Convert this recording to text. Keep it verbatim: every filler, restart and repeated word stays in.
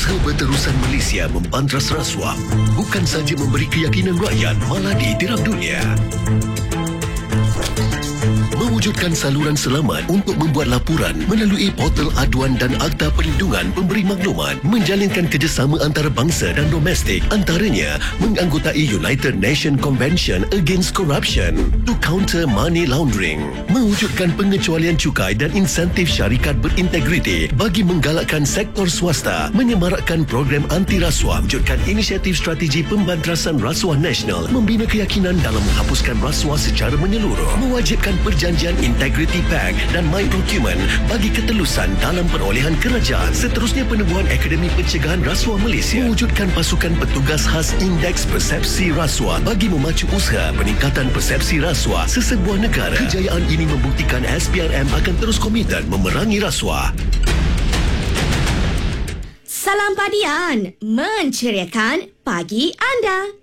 Usaha Berterusan Malaysia membantras rasuah bukan saja memberi keyakinan rakyat, malah ditiram dunia. Mewujudkan saluran selamat untuk membuat laporan melalui portal aduan dan Akta Perlindungan Pemberi Maklumat, menjalinkan kerjasama antarabangsa dan domestik, antaranya menganggotai United Nations Convention Against Corruption to counter money laundering, mewujudkan pengecualian cukai dan insentif syarikat berintegriti bagi menggalakkan sektor swasta, menyemarakkan program anti rasuah, wujudkan inisiatif strategi pembantrasan rasuah nasional, membina keyakinan dalam menghapuskan rasuah secara menyeluruh, mewajibkan perjanjian Integrity Pact dan My Document bagi ketelusan dalam perolehan kerajaan. Seterusnya, penubuhan Akademi Pencegahan Rasuah Malaysia, mewujudkan pasukan petugas khas Indeks Persepsi Rasuah bagi memacu usaha peningkatan persepsi rasuah sesebuah negara. Kejayaan ini membuktikan S P R M akan terus komited memerangi rasuah. Salam Padian, menceriakan pagi anda.